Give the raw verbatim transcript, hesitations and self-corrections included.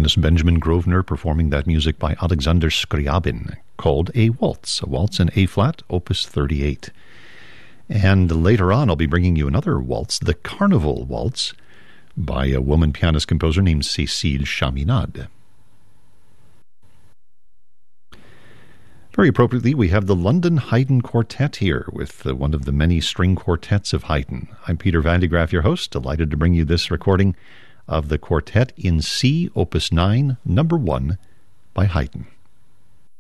pianist Benjamin Grosvenor performing that music by Alexander Scriabin, called a waltz, a waltz in A-flat, opus thirty-eight. And later on, I'll be bringing you another waltz, the Carnival Waltz, by a woman pianist-composer named Cécile Chaminade. Very appropriately, we have the London Haydn Quartet here with uh, one of the many string quartets of Haydn. I'm Peter Van de Graaff, your host, delighted to bring you this recording of the Quartet in C, Opus nine, Number one, by Haydn.